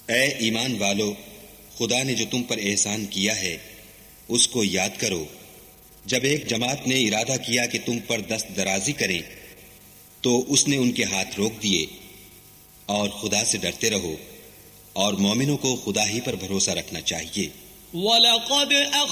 ऐ ईमान वालो, खुदा ने जो तुम पर एहसान किया है उसको याद करो। जब एक जमात ने इरादा किया कि तुम पर दस्त दराजी करें तो उसने उनके हाथ रोक दिए। और खुदा से डरते रहो और मोमिनों को खुदा ही पर भरोसा रखना चाहिए।